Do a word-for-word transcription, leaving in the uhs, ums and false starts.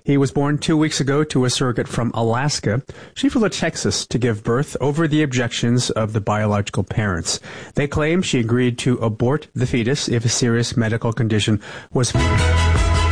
He was born two weeks ago to a surrogate from Alaska. She flew to Texas to give birth over the objections of the biological parents. They claim she agreed to abort the fetus if a serious medical condition was...